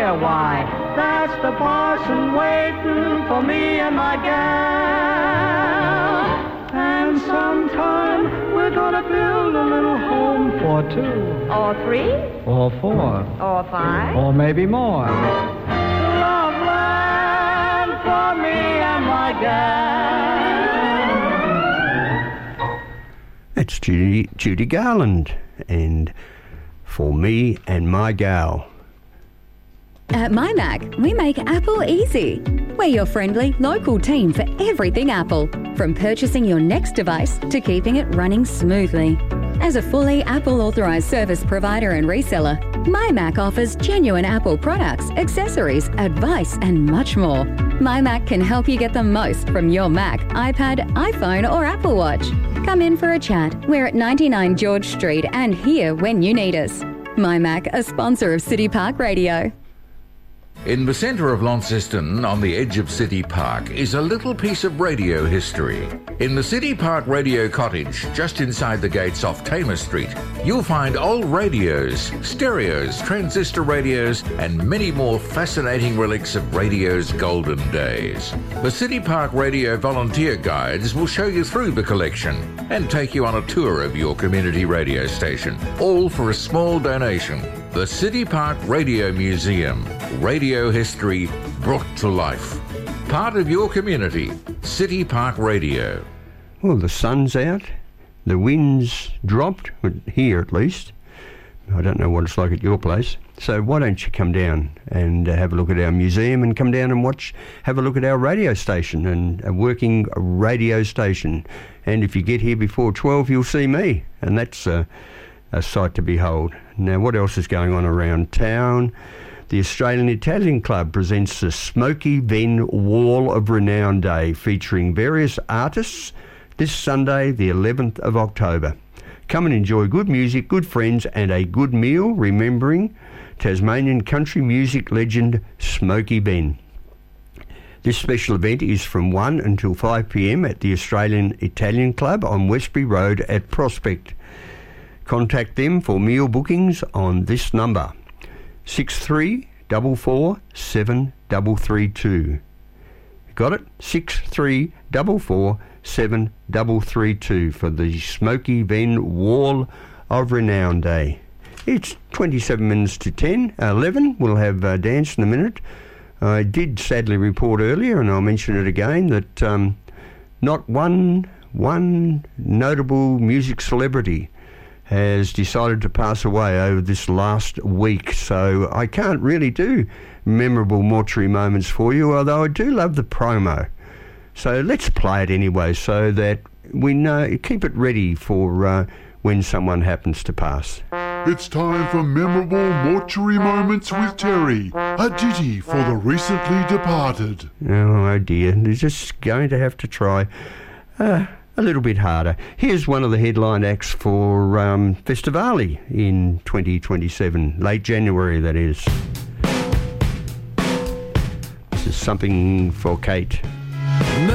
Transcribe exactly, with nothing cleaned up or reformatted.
there, why, that's the parson waiting for me and my gal. And sometime we're gonna build a little home for two. Or three. Or four. Or five. Or maybe more. Love land for me and my gal. That's Judy, Judy Garland and For Me and My Gal. At MyMac, we make Apple easy. We're your friendly, local team for everything Apple, from purchasing your next device to keeping it running smoothly. As a fully Apple authorised service provider and reseller, MyMac offers genuine Apple products, accessories, advice and much more. MyMac can help you get the most from your Mac, iPad, iPhone or Apple Watch. Come in for a chat. We're at ninety-nine George Street and here when you need us. MyMac, a sponsor of City Park Radio. In the centre of Launceston, on the edge of City Park, is a little piece of radio history. In the City Park Radio Cottage, just inside the gates off Tamer Street, you'll find old radios, stereos, transistor radios, and many more fascinating relics of radio's golden days. The City Park Radio volunteer guides will show you through the collection and take you on a tour of your community radio station, all for a small donation. The City Park Radio Museum. Radio history brought to life. Part of your community. City Park Radio. Well, the sun's out. The wind's dropped, here at least. I don't know what it's like at your place. So why don't you come down and uh, have a look at our museum and come down and watch, have a look at our radio station and a working radio station. And if you get here before twelve, you'll see me. And that's uh, a sight to behold. Now, what else is going on around town? The Australian Italian Club presents the Smoky Ven Wall of Renown Day, featuring various artists this Sunday, the eleventh of October. Come and enjoy good music, good friends, and a good meal, remembering Tasmanian country music legend Smoky Ven. This special event is from one until five p.m. at the Australian Italian Club on Westbury Road at Prospect. Contact them for meal bookings on this number, six three four four seven three three two. Got it? six three four four seven three three two for the Smoky Ven Wall of Renown Day. It's twenty-seven minutes to ten, eleven. We'll have a dance in a minute. I did sadly report earlier, and I'll mention it again, that um, not one, one notable music celebrity has decided to pass away over this last week. So I can't really do memorable mortuary moments for you, although I do love the promo. So let's play it anyway so that we know, keep it ready for uh, when someone happens to pass. It's time for Memorable Mortuary Moments with Terry, a ditty for the recently departed. Oh, oh dear, they're just going to have to try uh, a little bit harder. Here's one of the headline acts for um, Festivali in twenty twenty-seven, late January that is. This is Something for Kate.